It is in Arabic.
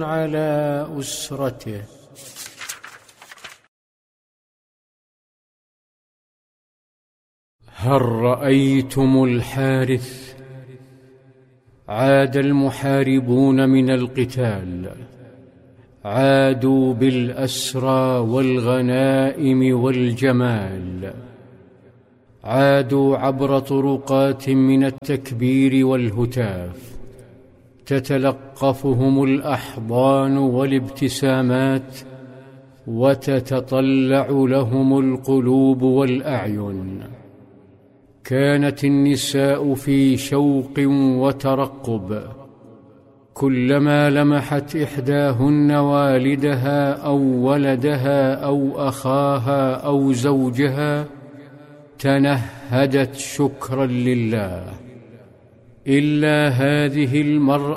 على أسرته. هل رأيتم الحارث؟ عاد المحاربون من القتال، عادوا بالأسرى والغنائم والجمال، عادوا عبر طرقات من التكبير والهتاف، تتلقفهم الأحضان والابتسامات، وتتطلع لهم القلوب والأعين. كانت النساء في شوق وترقب، كلما لمحت إحداهن والدها أو ولدها أو أخاها أو زوجها تنهدت شكرا لله، إلا هذه المرأة